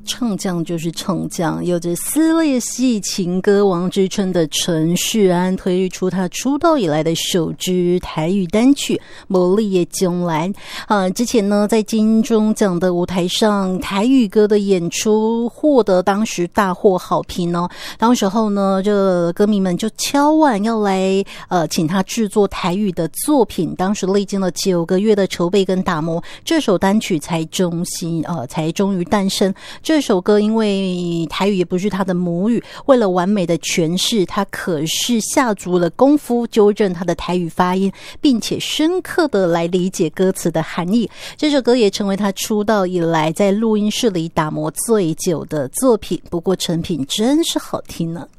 唱将就是唱将，有着撕裂系情歌王之称的陈世安推出他出道以来的首支台语单曲《魔力也将来》。之前呢，在金钟奖的舞台上，台语歌的演出获得当时大获好评哦。当时候呢，这歌迷们就敲碗要来请他制作台语的作品。当时历经了9个月的筹备跟打磨，这首单曲才终于诞生。这首歌因为台语也不是他的母语，为了完美的诠释，他可是下足了功夫纠正他的台语发音，并且深刻的来理解歌词的含义。这首歌也成为他出道以来在录音室里打磨最久的作品，不过成品真是好听呢。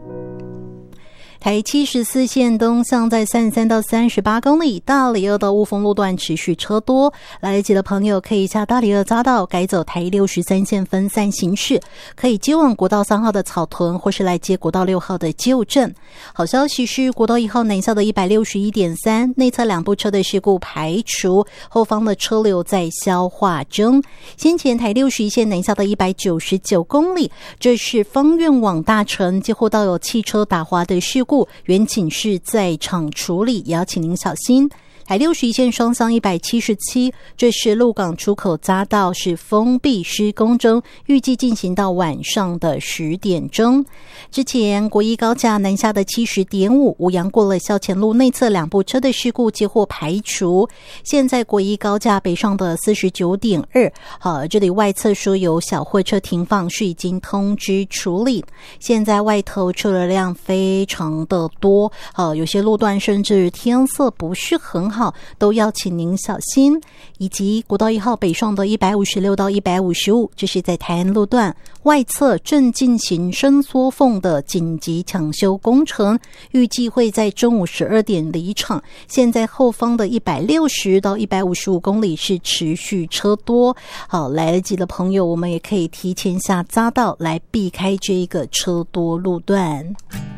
台74线东向在33到38公里，大里二到雾峰路段持续车多，来得及的朋友可以下大里二匝道改走台63线分散行驶，可以接往国道3号的草屯，或是来接国道6号的旧镇。好消息是国道1号南下的 161.3 内侧2部车的事故排除，后方的车流在消化中。先前台61线南下的199公里，这是芳苑往大城接获到有汽车打滑的事故，原警示在场处理，也要请您小心。台61线双向177，这是鹿港出口匝道是封闭施工中，预计进行到晚上的10点钟。之前国一高架南下的 70.5 五杨过了校前路内侧2部车的事故接获排除。现在国一高架北上的 49.2 这里外侧说有小货车停放，是已经通知处理。现在外头车流量非常的多，有些路段甚至天色不是很好，都要请您小心。以及国道1号北上的156到155，这是在台安路段外侧正进行伸缩缝的紧急抢修工程，预计会在中午12点离场。现在后方的160到155公里是持续车多，来得及的朋友我们也可以提前下匝道来避开这个车多路段。